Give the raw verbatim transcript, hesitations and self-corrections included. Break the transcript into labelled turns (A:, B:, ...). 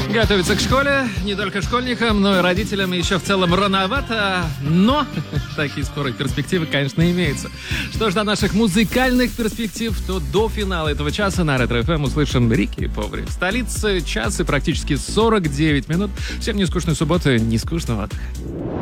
A: Готовиться к школе не только школьникам, но и родителям еще в целом рановато, но такие скорые перспективы, конечно, имеются. Что ж, до наших музыкальных перспектив, то до финала этого часа на Ретро эф эм услышим Рики и Поври. В столице час и практически сорок девять минут. Всем не скучной субботы, не скучного отдыха.